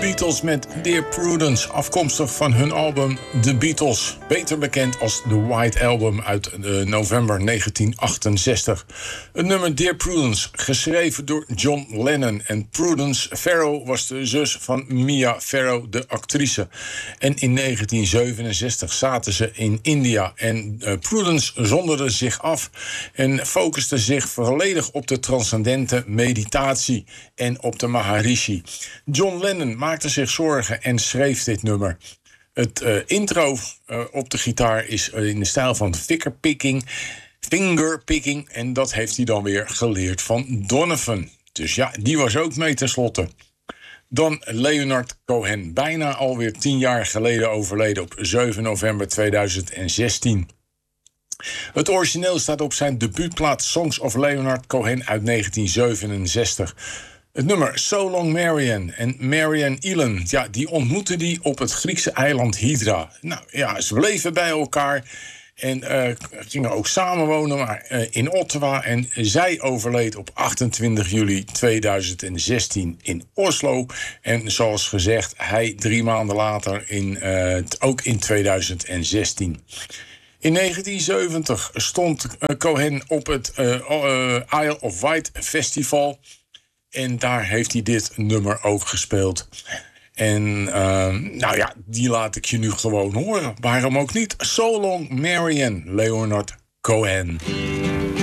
Beatles met Dear Prudence, afkomstig van hun album The Beatles, beter bekend als The White Album uit november 1968. Het nummer Dear Prudence, geschreven door John Lennon, en Prudence Farrow was de zus van Mia Farrow, de actrice. En in 1967 zaten ze in India en Prudence zonderde zich af en focuste zich volledig op de transcendente meditatie en op de Maharishi. John Lennon maakte zich zorgen en schreef dit nummer. Het intro op de gitaar is in de stijl van fingerpicking. En dat heeft hij dan weer geleerd van Donovan. Dus ja, die was ook mee tenslotte. Dan Leonard Cohen, bijna alweer 10 jaar geleden overleden op 7 november 2016. Het origineel staat op zijn debuutplaat Songs of Leonard Cohen uit 1967. Het nummer So Long Marian en Marian Elon, ja, die ontmoette die op het Griekse eiland Hydra. Nou ja, ze bleven bij elkaar en gingen ook samenwonen maar, in Ottawa. En zij overleed op 28 juli 2016 in Oslo. En zoals gezegd, hij 3 maanden later ook in 2016. In 1970 stond Cohen op het Isle of Wight Festival. En daar heeft hij dit nummer ook gespeeld. En nou ja, die laat ik je nu gewoon horen. Waarom ook niet? So Long Marian, Leonard Cohen.